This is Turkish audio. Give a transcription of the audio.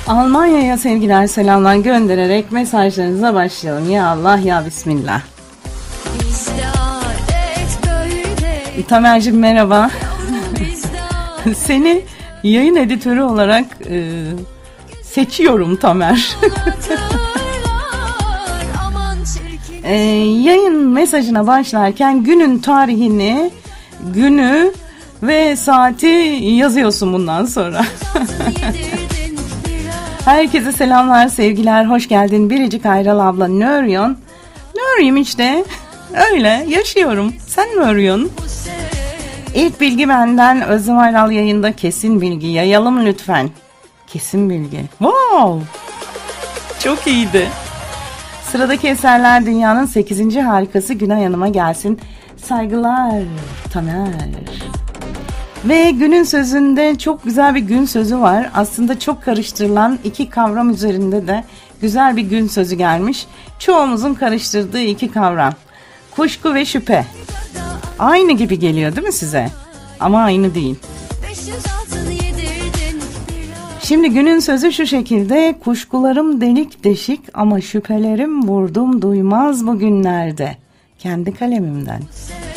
Almanya'ya sevgiler selamlar göndererek mesajlarınıza başlayalım. Ya Allah ya Bismillah. Tamer'cim merhaba. Seni yayın editörü olarak seçiyorum Tamer. Yayın mesajına başlarken günün tarihini, günü ve saati yazıyorsun bundan sonra. Herkese selamlar, sevgiler, hoş geldin. Biricik Ayral abla, ne örüyorsun? Ne öreyim işte, öyle yaşıyorum. Sen mi örüyorsun? İlk bilgi benden. Özlem Ayral yayında, kesin bilgi yayalım lütfen. Kesin bilgi. Wow! Çok iyiydi. Sıradaki eserler dünyanın 8. harikası Günay Hanım'a gelsin. Saygılar Taner. Ve günün sözünde çok güzel bir gün sözü var. Aslında çok karıştırılan iki kavram üzerinde de güzel bir gün sözü gelmiş. Çoğumuzun karıştırdığı iki kavram. Kuşku ve şüphe. Aynı gibi geliyor değil mi size? Ama aynı değil. Şimdi günün sözü şu şekilde. Kuşkularım delik deşik ama şüphelerim vurdum duymaz bugünlerde. Kendi kalemimden.